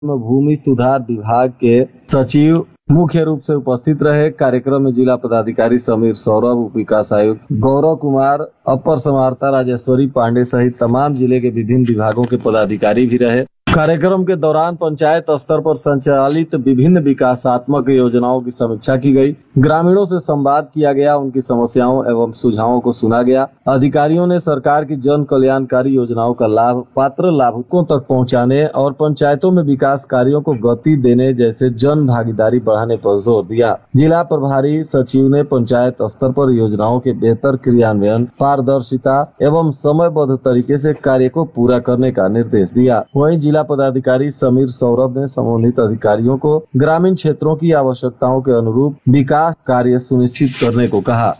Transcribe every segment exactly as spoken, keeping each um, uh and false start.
में भूमि सुधार विभाग के सचिव मुख्य रूप से उपस्थित रहे। कार्यक्रम में जिला पदाधिकारी समीर सौरभ, उप विकास आयुक्त गौरव कुमार, अपर समाहर्ता राजेश्वरी पांडे सहित तमाम जिले के विभिन्न विभागों के पदाधिकारी भी रहे। कार्यक्रम के दौरान पंचायत स्तर पर संचालित विभिन्न विकासात्मक योजनाओं की समीक्षा की गई। ग्रामीणों से संवाद किया गया, उनकी समस्याओं एवं सुझावों को सुना गया। अधिकारियों ने सरकार की जन कल्याणकारी योजनाओं का लाभ पात्र लाभुकों तक पहुंचाने और पंचायतों में विकास कार्यों को गति देने जैसे जन भागीदारी बढ़ाने पर जोर दिया। जिला प्रभारी सचिव ने पंचायत स्तर पर योजनाओं के बेहतर क्रियान्वयन, पारदर्शिता एवं समयबद्ध तरीके से कार्य को पूरा करने का निर्देश दिया। वहीं जिला पदाधिकारी समीर सौरभ ने संबंधित अधिकारियों को ग्रामीण क्षेत्रों की आवश्यकताओं के अनुरूप विकास कार्य सुनिश्चित करने को कहा।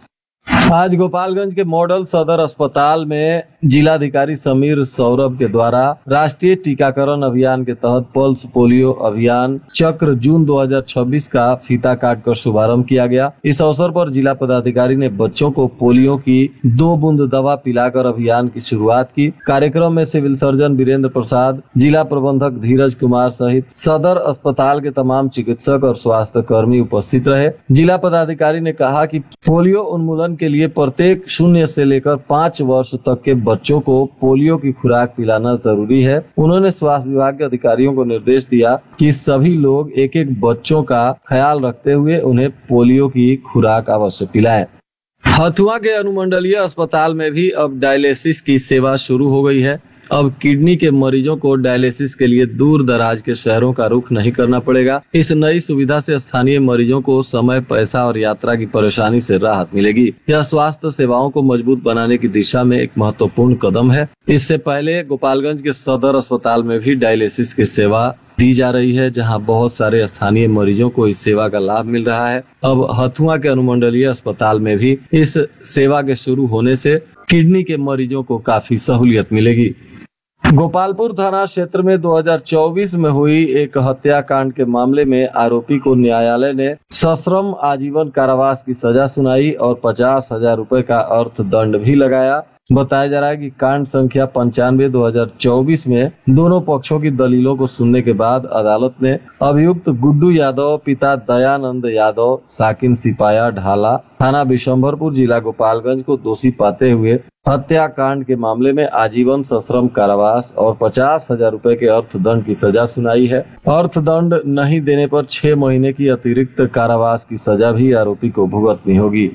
आज गोपालगंज के मॉडल सदर अस्पताल में जिलाधिकारी समीर सौरभ के द्वारा राष्ट्रीय टीकाकरण अभियान के तहत पल्स पोलियो अभियान चक्र जून दो हज़ार छब्बीस का फीता काटकर शुभारंभ किया गया। इस अवसर पर जिला पदाधिकारी ने बच्चों को पोलियो की दो बूंद दवा पिलाकर अभियान की शुरुआत की। कार्यक्रम में सिविल सर्जन वीरेंद्र प्रसाद, जिला प्रबंधक धीरज कुमार सहित सदर अस्पताल के तमाम चिकित्सक और स्वास्थ्य कर्मी उपस्थित रहे। जिला पदाधिकारी ने कहा कि पोलियो उन्मूलन के लिए प्रत्येक शून्य से लेकर पाँच वर्ष तक के बच्चों को पोलियो की खुराक पिलाना जरूरी है। उन्होंने स्वास्थ्य विभाग के अधिकारियों को निर्देश दिया कि सभी लोग एक एक बच्चों का ख्याल रखते हुए उन्हें पोलियो की खुराक अवश्य पिलाएं। हथुआ के अनुमंडलीय अस्पताल में भी अब डायलिसिस की सेवा शुरू हो गई है। अब किडनी के मरीजों को डायलिसिस के लिए दूर दराज के शहरों का रुख नहीं करना पड़ेगा। इस नई सुविधा से स्थानीय मरीजों को समय, पैसा और यात्रा की परेशानी से राहत मिलेगी। यह स्वास्थ्य सेवाओं को मजबूत बनाने की दिशा में एक महत्वपूर्ण कदम है। इससे पहले गोपालगंज के सदर अस्पताल में भी डायलिसिस की सेवा दी जा रही है, जहां बहुत सारे स्थानीय मरीजों को इस सेवा का लाभ मिल रहा है। अब हथुआ के अनुमंडलीय अस्पताल में भी इस सेवा के शुरू होने से किडनी के मरीजों को काफी सहूलियत मिलेगी। गोपालपुर थाना क्षेत्र में दो हज़ार चौबीस में हुई एक हत्याकांड के मामले में आरोपी को न्यायालय ने सश्रम आजीवन कारावास की सजा सुनाई और पचास हजार रूपए का अर्थदंड भी लगाया। बताया जा रहा है कि कांड संख्या पंचानवे दो हजार चौबीस में दोनों पक्षों की दलीलों को सुनने के बाद अदालत ने अभियुक्त गुड्डू यादव, पिता दयानंद यादव, साकिन सिपाया ढाला, थाना बिशंभरपुर, जिला गोपालगंज को दोषी पाते हुए हत्याकांड के मामले में आजीवन सश्रम कारावास और पचास हजार रूपए के अर्थदंड की सजा सुनाई है। अर्थदंड नहीं देने पर छह महीने की अतिरिक्त कारावास की सजा भी आरोपी को भुगतनी होगी।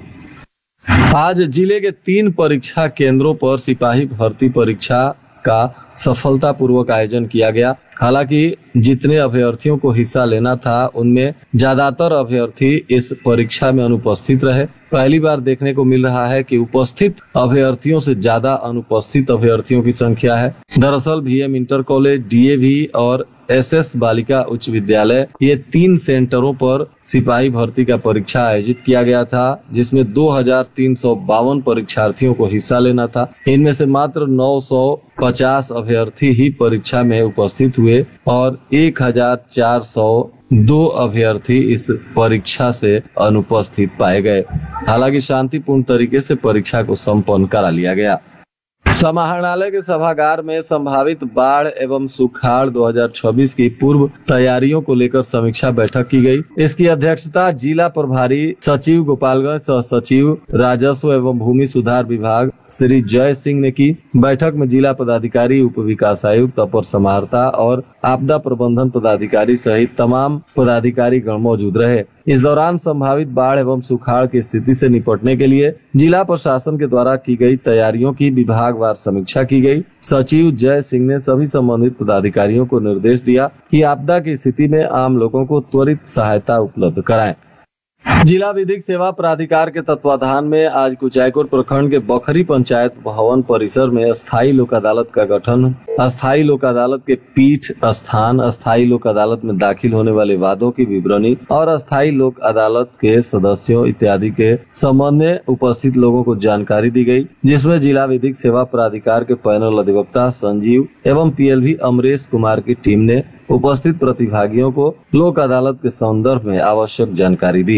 आज जिले के तीन परीक्षा केंद्रों पर सिपाही भर्ती परीक्षा का सफलतापूर्वक आयोजन किया गया। हालांकि जितने अभ्यर्थियों को हिस्सा लेना था उनमें ज्यादातर अभ्यर्थी इस परीक्षा में अनुपस्थित रहे। पहली बार देखने को मिल रहा है कि उपस्थित अभ्यर्थियों से ज्यादा अनुपस्थित अभ्यर्थियों की संख्या है। दरअसल बीएम इंटर कॉलेज, डीएवी और एसएस बालिका उच्च विद्यालय, ये तीन सेंटरों पर सिपाही भर्ती का परीक्षा आयोजित किया गया था, जिसमें दो हजार तीन सौ बावन परीक्षार्थियों को हिस्सा लेना था। इनमें से मात्र नौ सौ पचास अभ्यर्थी ही परीक्षा में उपस्थित हुए और एक हजार चार सौ दो अभ्यर्थी इस परीक्षा से अनुपस्थित पाए गए। हालांकि शांतिपूर्ण तरीके से परीक्षा को संपन्न करा लिया गया। समाहरणालय के सभागार में संभावित बाढ़ एवं सुखाड़ दो हज़ार छब्बीस की पूर्व तैयारियों को लेकर समीक्षा बैठक की गई। इसकी अध्यक्षता जिला प्रभारी सचिव गोपालगंज, सह सचिव राजस्व एवं भूमि सुधार विभाग श्री जय सिंह ने की। बैठक में जिला पदाधिकारी, उप विकास आयुक्त, अपर समाहर्ता और आपदा प्रबंधन पदाधिकारी सहित तमाम पदाधिकारी गण मौजूद रहे। इस दौरान संभावित बाढ़ एवं सुखाड़ की स्थिति से निपटने के लिए जिला प्रशासन के द्वारा की गई तैयारियों की विभागवार समीक्षा की गई। सचिव जय सिंह ने सभी संबंधित पदाधिकारियों को निर्देश दिया कि आपदा की स्थिति में आम लोगों को त्वरित सहायता उपलब्ध कराएं। जिला विधिक सेवा प्राधिकार के तत्वाधान में आज कुचायकोट प्रखंड के बखरी पंचायत भवन परिसर में अस्थायी लोक अदालत का गठन, अस्थायी लोक अदालत के पीठ स्थान, अस्थायी लोक अदालत में दाखिल होने वाले वादों की विवरणी और अस्थायी लोक अदालत के सदस्यों इत्यादि के संबंध में उपस्थित लोगों को जानकारी दी गई, जिसमें जिला विधिक सेवा प्राधिकार के पैनल अधिवक्ता संजीव एवं पीएलवी अमरेश कुमार की टीम ने उपस्थित प्रतिभागियों को लोक अदालत के संदर्भ में आवश्यक जानकारी दी।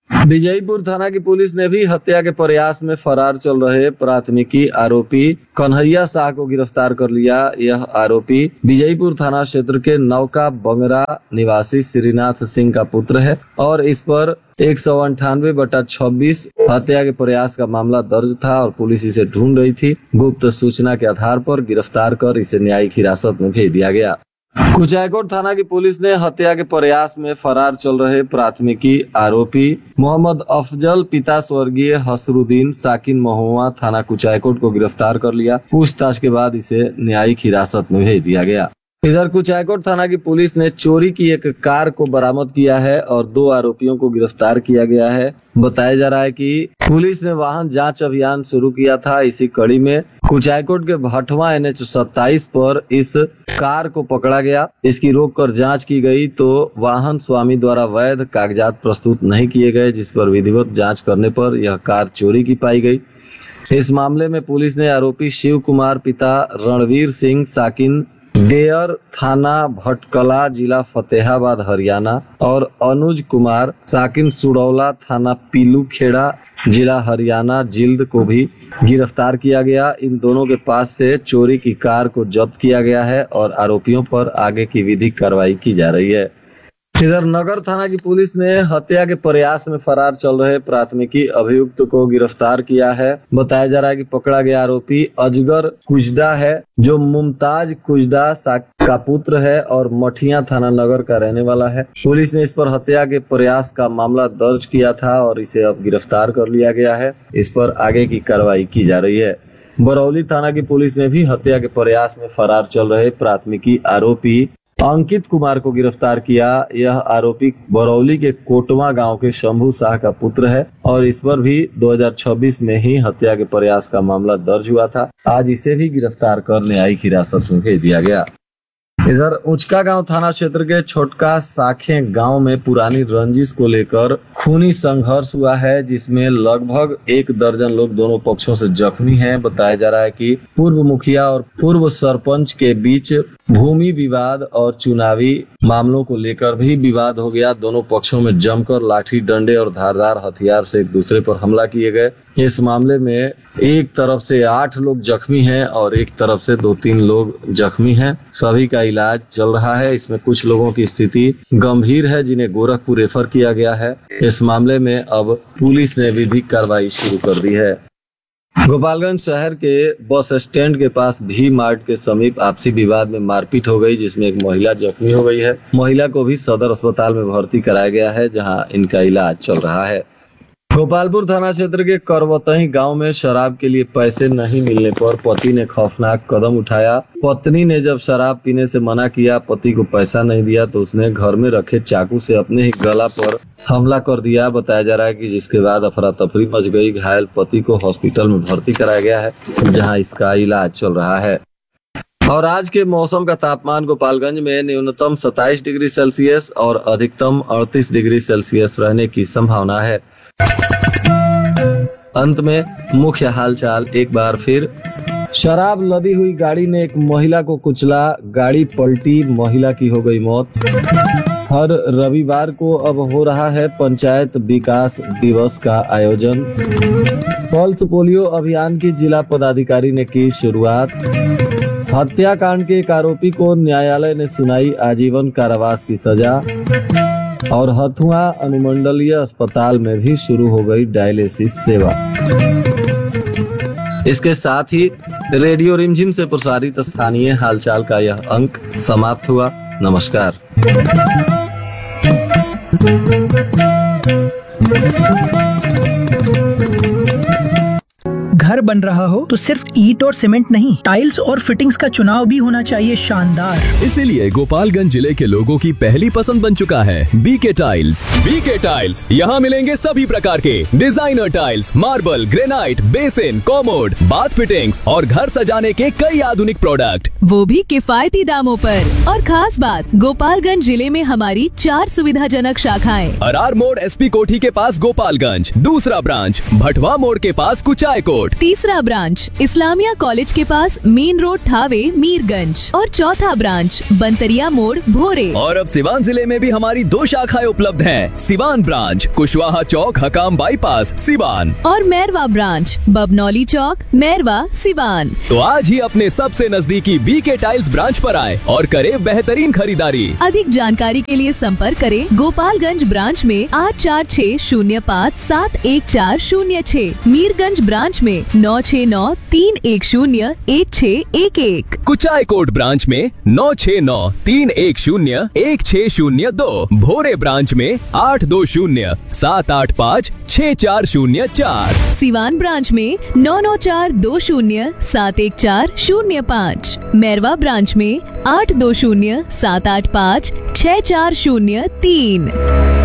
विजयपुर थाना की पुलिस ने भी हत्या के प्रयास में फरार चल रहे प्राथमिकी आरोपी कन्हैया शाह को गिरफ्तार कर लिया। यह आरोपी विजयपुर थाना क्षेत्र के नौका बंगरा निवासी श्रीनाथ सिंह का पुत्र है और इस पर एक सौ अंठानवे बटा छब्बीस हत्या के प्रयास का मामला दर्ज था और पुलिस इसे ढूंढ रही थी। गुप्त सूचना के आधार पर गिरफ्तार कर इसे न्यायिक हिरासत में भेज दिया गया। कुचायकोट थाना की पुलिस ने हत्या के प्रयास में फरार चल रहे प्राथमिकी आरोपी मोहम्मद अफजल पिता स्वर्गीय हसरुद्दीन साकिन महुआ थाना कुचायकोट को गिरफ्तार कर लिया। पूछताछ के बाद इसे न्यायिक हिरासत में भेज दिया गया। इधर कुचायकोट थाना की पुलिस ने चोरी की एक कार को बरामद किया है और दो आरोपियों को गिरफ्तार किया गया है। बताया जा रहा है कि पुलिस ने वाहन जांच अभियान शुरू किया था। इसी कड़ी में कुचायकोट के भटवा एन एच सत्ताईस पर इस कार को पकड़ा गया। इसकी रोक कर जांच की गई तो वाहन स्वामी द्वारा वैध कागजात प्रस्तुत नहीं किए गए, जिस पर विधिवत जांच करने पर यह कार चोरी की पाई गई। इस मामले में पुलिस ने आरोपी शिव कुमार पिता रणवीर सिंह साकिन डेयर थाना भटकला जिला फतेहाबाद हरियाणा और अनुज कुमार साकिन सुडौला थाना पीलू खेड़ा जिला हरियाणा जिल्द को भी गिरफ्तार किया गया। इन दोनों के पास से चोरी की कार को जब्त किया गया है और आरोपियों पर आगे की विधिक कार्रवाई की जा रही है। इधर नगर थाना की पुलिस ने हत्या के प्रयास में फरार चल रहे प्राथमिकी अभियुक्त को गिरफ्तार किया है। बताया जा रहा है कि पकड़ा गया आरोपी अजगर कुजदा है, जो मुमताज कुजदा का पुत्र है और मठिया थाना नगर का रहने वाला है। पुलिस ने इस पर हत्या के प्रयास का मामला दर्ज किया था और इसे अब गिरफ्तार कर लिया गया है। इस पर आगे की कार्रवाई की जा रही है। बरौली थाना की पुलिस ने भी हत्या के प्रयास में फरार चल रहे प्राथमिकी आरोपी अंकित कुमार को गिरफ्तार किया। यह आरोपी बरौली के कोटवा गांव के शंभू शाह का पुत्र है और इस पर भी दो हज़ार छब्बीस में ही हत्या के प्रयास का मामला दर्ज हुआ था। आज इसे भी गिरफ्तार कर न्यायिक हिरासत में भेज दिया गया। इधर उचका गांव थाना क्षेत्र के छोटका साखे गांव में पुरानी रंजिश को लेकर खूनी संघर्ष हुआ है, जिसमें लगभग एक दर्जन लोग दोनों पक्षों से जख्मी हैं। बताया जा रहा है कि पूर्व मुखिया और पूर्व सरपंच के बीच भूमि विवाद और चुनावी मामलों को लेकर भी विवाद हो गया। दोनों पक्षों में जमकर लाठी डंडे और धारदार हथियार से एक दूसरे पर हमला किए गए। इस मामले में एक तरफ से आठ लोग जख्मी हैं और एक तरफ से दो तीन लोग जख्मी हैं। सभी का इलाज चल रहा है। इसमें कुछ लोगों की स्थिति गंभीर है, जिन्हें गोरखपुर रेफर किया गया है। इस मामले में अब पुलिस ने विधिक कार्रवाई शुरू कर दी है। गोपालगंज शहर के बस स्टैंड के पास भी मार्ट के समीप आपसी विवाद में मारपीट हो गई, जिसमें एक महिला जख्मी हो गई है। महिला को भी सदर अस्पताल में भर्ती कराया गया है, जहां इनका इलाज चल रहा है। गोपालपुर थाना क्षेत्र के करवतही गांव में शराब के लिए पैसे नहीं मिलने पर पति ने खौफनाक कदम उठाया। पत्नी ने जब शराब पीने से मना किया, पति को पैसा नहीं दिया, तो उसने घर में रखे चाकू से अपने ही गला पर हमला कर दिया। बताया जा रहा है कि जिसके बाद अफरा तफरी मच गई। घायल पति को हॉस्पिटल में भर्ती कराया गया है, जहां इसका इलाज चल रहा है। और आज के मौसम का तापमान गोपालगंज में न्यूनतम सत्ताईस डिग्री सेल्सियस और अधिकतम अड़तीस डिग्री सेल्सियस रहने की संभावना है। अंत में मुख्य हालचाल एक बार फिर। शराब लदी हुई गाड़ी ने एक महिला को कुचला, गाड़ी पलटी, महिला की हो गई मौत। हर रविवार को अब हो रहा है पंचायत विकास दिवस का आयोजन। पल्स पोलियो अभियान की जिला पदाधिकारी ने की शुरुआत। हत्याकांड के एक आरोपी को न्यायालय ने सुनाई आजीवन कारावास की सजा। और हथुआ अनुमंडलीय अस्पताल में भी शुरू हो गई डायलिसिस सेवा। इसके साथ ही रेडियो रिमझिम से प्रसारित स्थानीय हालचाल का यह अंक समाप्त हुआ। नमस्कार। घर बन रहा हो तो सिर्फ ईंट और सीमेंट नहीं, टाइल्स और फिटिंग्स का चुनाव भी होना चाहिए शानदार। इसीलिए गोपालगंज जिले के लोगों की पहली पसंद बन चुका है बीके टाइल्स। बीके टाइल्स, यहाँ मिलेंगे सभी प्रकार के designer tiles, marble, granite, basin, commode, bath fittings और घर सजाने के कई आधुनिक प्रोडक्ट, वो भी किफायती दामों पर। और खास बात, गोपालगंज जिले में हमारी चार सुविधाजनक शाखाएं। अरार मोड़ एसपी कोठी के पास गोपालगंज, दूसरा ब्रांच भटवा मोड़ के पास कुचायकोट, तीसरा ब्रांच इस्लामिया कॉलेज के पास मेन रोड थावे मीरगंज और चौथा ब्रांच बंतरिया मोड़ भोरे। और अब सिवान जिले में भी हमारी दो शाखाएं उपलब्ध हैं। सिवान ब्रांच कुशवाहा चौक हकाम बाईपास सिवान और मैरवा ब्रांच बबनौली चौक मैरवा सिवान। तो आज ही अपने सबसे नजदीकी बीके टाइल्स ब्रांच पर आए और करें बेहतरीन खरीदारी। अधिक जानकारी के लिए संपर्क करें गोपालगंज ब्रांच में आठ चार छः शून्य पाँच सात एक चार शून्य छः, मीरगंज ब्रांच में नौ छः नौ तीन एक शून्य एक छः एक एक, कुचाय कोट ब्रांच में नौ छः नौ तीन एक शून्य एक छः शून्य दो, भोरे ब्रांच में आठ दो शून्य सात आठ पाँच छः चार शून्य चार, सिवान ब्रांच में नौ नौ चार दो शून्य सात एक चार शून्य पाँच, मैरवा ब्रांच में आठ दो शून्य सात आठ पाँच छः चार शून्य तीन।